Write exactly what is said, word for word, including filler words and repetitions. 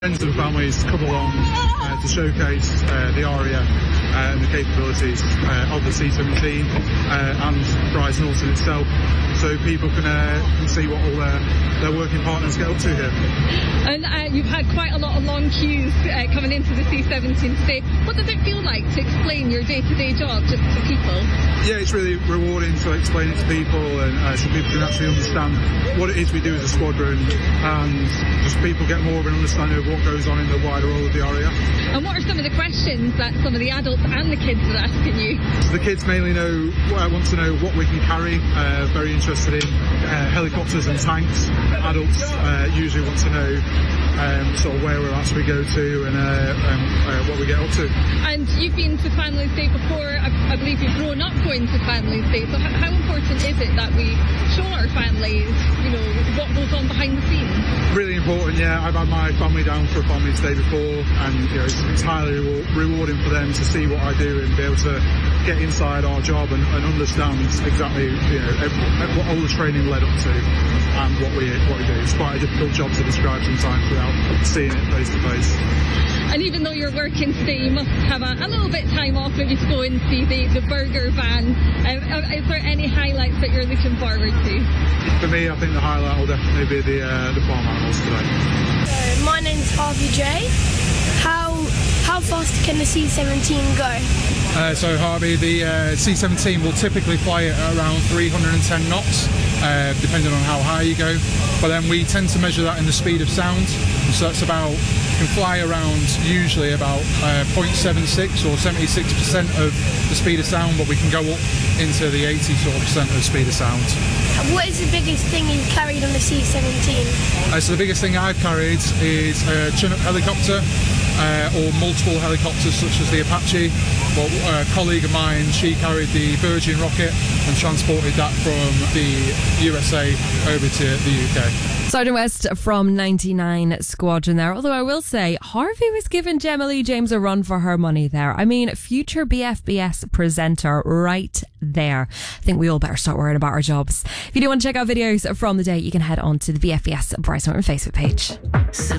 Friends and families come along uh, to showcase uh, the ARIA uh, and the capabilities uh, of the C seventeen uh, and Brize Norton itself, so people can, uh, can see what all their, their working partners get up to here. And uh, you've had quite a lot of long queues uh, coming into the C seventeen today. What does it feel like to explain your day-to-day job just to people? Yeah, it's really rewarding to explain it to people, and uh, so people can actually understand what it is we do as a squadron, and just people get more of an understanding of what goes on in the wider role of the ARIA. And what are some of the questions that some of the adults and the kids are asking you? So the kids mainly know, uh, want to know what we can carry, uh, very interested in uh, helicopters and tanks. Adults uh, usually want to know um, sort of where we're at as we go to, and uh, um, uh, what we get up to. And you've been to Families Day before. I, I believe you've grown up going to Families Day. So how, how important is it that we show our families, you know, what goes on behind the scenes? Really important, yeah. I've had my family down for a Families Day before, and you know, it's, it's highly re- rewarding for them to see what I do and be able to get inside our job and, and understand exactly, you know, every, what all the training led up to and what we what we do. It's quite a difficult job to describe sometimes without seeing it face to face. And even though you're working today, you must have a, a little bit of time off maybe to go and see the, the burger van. Um, is there any highlights that you're looking forward to? For me, I think the highlight will definitely be the uh, the farm animals today. So, my name's Harvey J. How how fast can the C seventeen go? Uh, so Harvey, the uh, C seventeen will typically fly at around three hundred ten knots, uh, depending on how high you go. But then we tend to measure that in the speed of sound. So that's about, can fly around usually about uh, zero point seven six or seventy-six percent of the speed of sound, but we can go up into the eighty sort of percent of the speed of sound. What is the biggest thing you've carried on the C seventeen? Uh, so the biggest thing I've carried is a Chinook helicopter, uh, or multiple helicopters such as the Apache. But a colleague of mine, she carried the Virgin rocket and transported that from the U S A over to the U K. Sergeant West from ninety-nine Squadron there. Although I will say, Harvey was giving Gemma Lee James a run for her money there. I mean, future B F B S presenter right there. I think we all better start worrying about our jobs. If you do want to check out videos from the day, you can head on to the B F B S Brize Norton Facebook page.